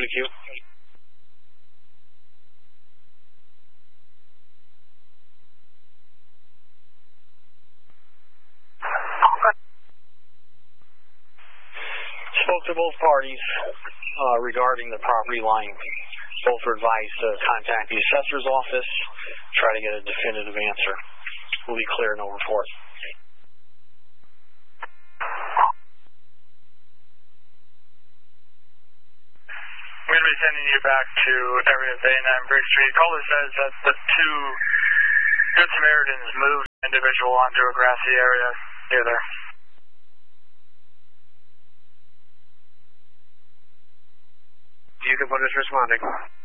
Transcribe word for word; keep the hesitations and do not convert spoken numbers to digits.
to Q. Spoke to both parties uh, regarding the property line. Both were advised to contact the assessor's office, try to get a definitive answer. We'll be clear, no report. We're going to be sending you back to area of A and M Bridge Street. Caller says that the two Good Samaritans moved the individual onto a grassy area near there. You can put us responding.